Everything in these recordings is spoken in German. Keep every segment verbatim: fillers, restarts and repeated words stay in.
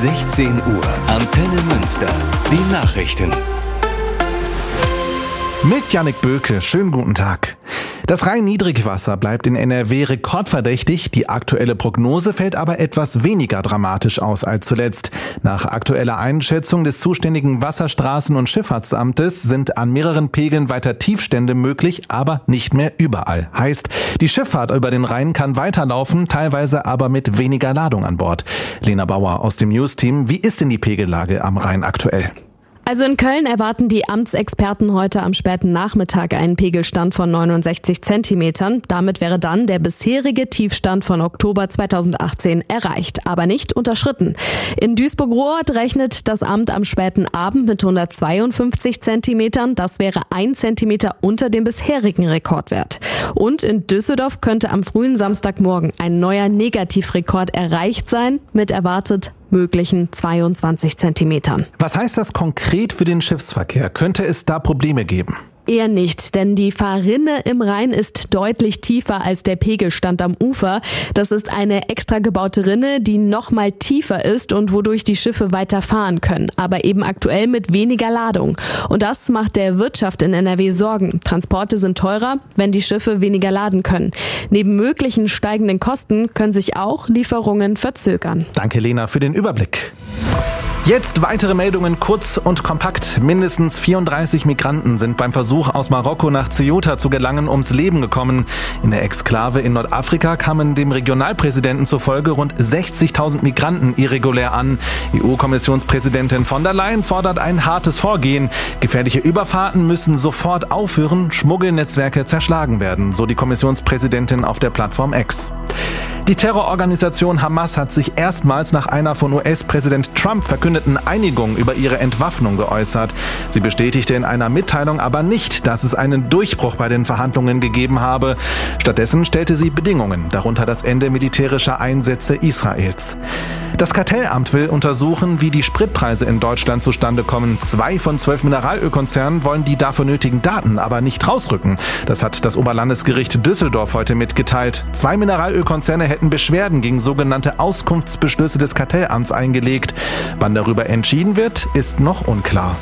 sechzehn Uhr. Antenne Münster. Die Nachrichten. Mit Jannik Böke, schönen guten Tag. Das Rhein-Niedrigwasser bleibt in N R W rekordverdächtig, die aktuelle Prognose fällt aber etwas weniger dramatisch aus als zuletzt. Nach aktueller Einschätzung des zuständigen Wasserstraßen- und Schifffahrtsamtes sind an mehreren Pegeln weiter Tiefstände möglich, aber nicht mehr überall. Heißt, die Schifffahrt über den Rhein kann weiterlaufen, teilweise aber mit weniger Ladung an Bord. Lena Bauer aus dem News-Team, wie ist denn die Pegellage am Rhein aktuell? Also in Köln erwarten die Amtsexperten heute am späten Nachmittag einen Pegelstand von neunundsechzig Zentimetern. Damit wäre dann der bisherige Tiefstand von Oktober zweitausendachtzehn erreicht, aber nicht unterschritten. In Duisburg-Rohrort rechnet das Amt am späten Abend mit hundertzweiundfünfzig Zentimetern. Das wäre ein Zentimeter unter dem bisherigen Rekordwert. Und in Düsseldorf könnte am frühen Samstagmorgen ein neuer Negativrekord erreicht sein, mit erwartet möglichen zweiundzwanzig Zentimetern. Was heißt das konkret für den Schiffsverkehr? Könnte es da Probleme geben? Eher nicht, denn die Fahrrinne im Rhein ist deutlich tiefer als der Pegelstand am Ufer. Das ist eine extra gebaute Rinne, die noch mal tiefer ist und wodurch die Schiffe weiter fahren können, aber eben aktuell mit weniger Ladung. Und das macht der Wirtschaft in N R W Sorgen. Transporte sind teurer, wenn die Schiffe weniger laden können. Neben möglichen steigenden Kosten können sich auch Lieferungen verzögern. Danke, Lena, für den Überblick. Jetzt weitere Meldungen, kurz und kompakt. Mindestens vierunddreißig Migranten sind beim Versuch, aus Marokko nach Ceuta zu gelangen, ums Leben gekommen. In der Exklave in Nordafrika kamen dem Regionalpräsidenten zufolge rund sechzigtausend Migranten irregulär an. E U-Kommissionspräsidentin von der Leyen fordert ein hartes Vorgehen. Gefährliche Überfahrten müssen sofort aufhören, Schmuggelnetzwerke zerschlagen werden, so die Kommissionspräsidentin auf der Plattform X. Die Terrororganisation Hamas hat sich erstmals nach einer von U S-Präsident Trump verkündeten Einigung über ihre Entwaffnung geäußert. Sie bestätigte in einer Mitteilung aber nicht, dass es einen Durchbruch bei den Verhandlungen gegeben habe. Stattdessen stellte sie Bedingungen, darunter das Ende militärischer Einsätze Israels. Das Kartellamt will untersuchen, wie die Spritpreise in Deutschland zustande kommen. Zwei von zwölf Mineralölkonzernen wollen die dafür nötigen Daten aber nicht rausrücken. Das hat das Oberlandesgericht Düsseldorf heute mitgeteilt. Zwei Mineralölkonzerne hätten Beschwerden gegen sogenannte Auskunftsbeschlüsse des Kartellamts eingelegt. Wann darüber entschieden wird, ist noch unklar.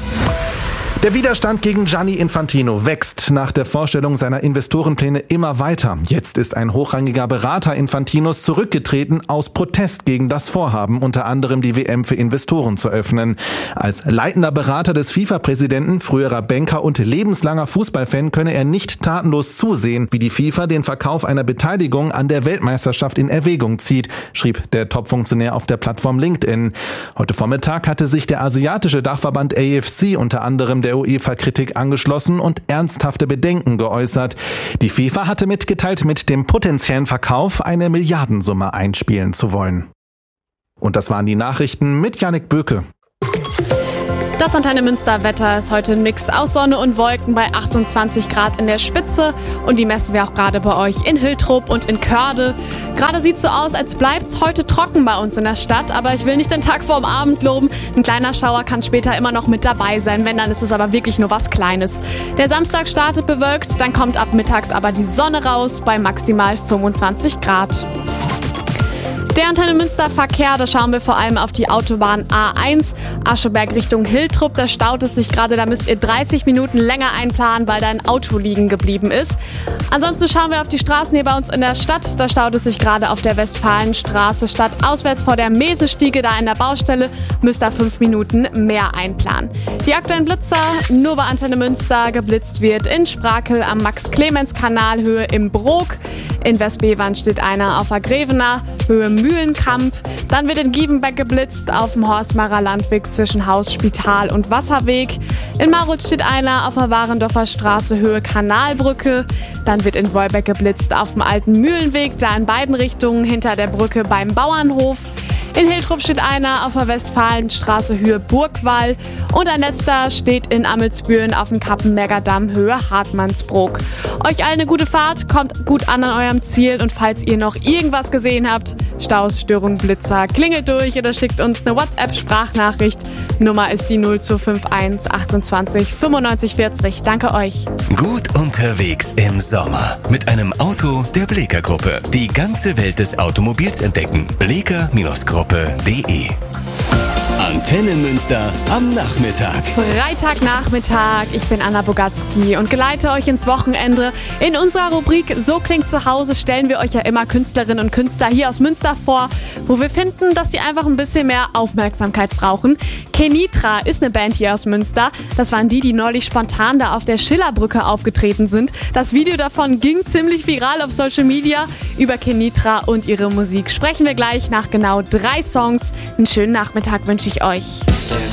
Der Widerstand gegen Gianni Infantino wächst nach der Vorstellung seiner Investorenpläne immer weiter. Jetzt ist ein hochrangiger Berater Infantinos zurückgetreten aus Protest gegen das Vorhaben, unter anderem die W M für Investoren zu öffnen. Als leitender Berater des FIFA-Präsidenten, früherer Banker und lebenslanger Fußballfan könne er nicht tatenlos zusehen, wie die FIFA den Verkauf einer Beteiligung an der Weltmeisterschaft in Erwägung zieht, schrieb der Top-Funktionär auf der Plattform LinkedIn. Heute Vormittag hatte sich der asiatische Dachverband A F C unter anderem der UEFA-Kritik angeschlossen und ernsthafte Bedenken geäußert. Die FIFA hatte mitgeteilt, mit dem potenziellen Verkauf eine Milliardensumme einspielen zu wollen. Und das waren die Nachrichten mit Jannik Böke. Das Antenne Münster Wetter ist heute ein Mix aus Sonne und Wolken bei achtundzwanzig Grad in der Spitze und die messen wir auch gerade bei euch in Hiltrop und in Körde. Gerade sieht es so aus, als bleibt es heute trocken bei uns in der Stadt, aber ich will nicht den Tag vorm Abend loben. Ein kleiner Schauer kann später immer noch mit dabei sein, wenn, dann ist es aber wirklich nur was Kleines. Der Samstag startet bewölkt, dann kommt ab mittags aber die Sonne raus bei maximal fünfundzwanzig Grad. Der Antenne Münster Verkehr, da schauen wir vor allem auf die Autobahn A eins, Ascheberg Richtung Hiltrop. Da staut es sich gerade, da müsst ihr dreißig Minuten länger einplanen, weil da ein Auto liegen geblieben ist. Ansonsten schauen wir auf die Straßen hier bei uns in der Stadt. Da staut es sich gerade auf der Westfalenstraße stadtauswärts vor der Mesestiege, da in der Baustelle, müsst ihr fünf Minuten mehr einplanen. Die aktuellen Blitzer, nur bei Antenne Münster geblitzt wird in Sprakel am Max-Clemens-Kanal, Höhe im Brok. In Westbevern steht einer auf der Grevener, Höhe Mühlenkamp. Dann wird in Gievenbeck geblitzt auf dem Horstmarer Landweg zwischen Haus, Spital und Wasserweg. In Marutz steht einer auf der Warendorfer Straße, Höhe Kanalbrücke. Dann wird in Wolbeck geblitzt auf dem alten Mühlenweg, da in beiden Richtungen hinter der Brücke beim Bauernhof. In Hiltrop steht einer auf der Westfalenstraße Höhe Burgwall und ein letzter steht in Amelsbüren auf dem Kappenberger Damm Höhe Hartmannsbrook. Euch allen eine gute Fahrt, kommt gut an an eurem Ziel und falls ihr noch irgendwas gesehen habt, Staus, Störung, Blitzer, klingelt durch oder schickt uns eine WhatsApp-Sprachnachricht. Nummer ist die null zwei fünf eins achtundzwanzig fünfundneunzig vierzig. Danke euch. Gut unterwegs im Sommer mit einem Auto der Bleeker Gruppe. Die ganze Welt des Automobils entdecken. bleeker Bindestrich gruppe punkt de Antenne Münster am Nachmittag. Freitagnachmittag, ich bin Anna Bogatzki und geleite euch ins Wochenende. In unserer Rubrik So klingt zu Hause stellen wir euch ja immer Künstlerinnen und Künstler hier aus Münster vor, wo wir finden, dass sie einfach ein bisschen mehr Aufmerksamkeit brauchen. Kenitra ist eine Band hier aus Münster. Das waren die, die neulich spontan da auf der Schillerbrücke aufgetreten sind. Das Video davon ging ziemlich viral auf Social Media. Über Kenitra und ihre Musik sprechen wir gleich nach genau drei Songs. Einen schönen Nachmittag wünsche ich euch.